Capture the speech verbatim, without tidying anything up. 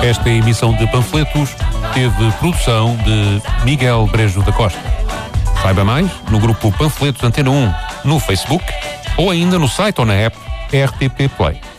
Esta emissão de panfletos teve produção de Miguel Brejo da Costa. Saiba mais no grupo Panfletos Antena um no Facebook ou ainda no site ou na app R T P Play.